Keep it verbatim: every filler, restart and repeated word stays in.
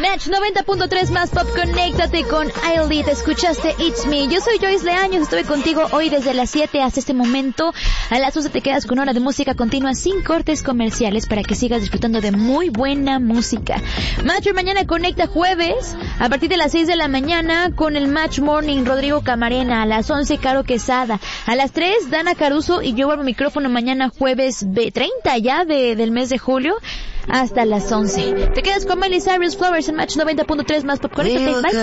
Match noventa punto tres más Pop, conéctate con Ailey. Te escuchaste It's Me. Yo soy Joyce Leaños, estuve contigo hoy desde las siete hasta este momento. A las once te quedas con hora de música continua sin cortes comerciales para que sigas disfrutando de muy buena música. Match mañana conecta jueves a partir de las seis de la mañana con el Match Morning. Rodrigo Camarena, a las once Caro Quesada, a las tres Dana Caruso y yo vuelvo al micrófono mañana jueves treinta ya de, del mes de julio hasta las once. Te quedas con Miley Cyrus, Flowers en Match noventa punto tres más Pop. Conéctate, bye.